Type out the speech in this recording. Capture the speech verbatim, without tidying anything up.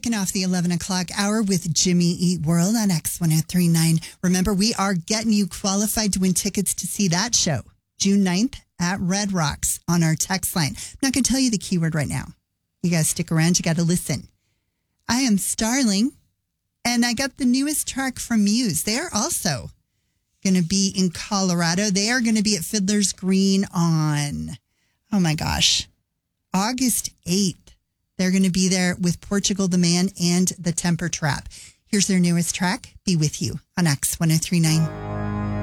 kicking off the eleven o'clock hour with Jimmy Eat World on X one oh three point nine. Remember, we are getting you qualified to win tickets to see that show June ninth at Red Rocks on our text line. I'm not going to tell you the keyword right now. You got to stick around. You got to listen. I am Starling, and I got the newest track from Muse. They are also going to be in Colorado. They are going to be at Fiddler's Green on, oh my gosh, August eighth. They're going to be there with Portugal the Man and the Temper Trap. Here's their newest track, Be With You, on X one oh three point nine.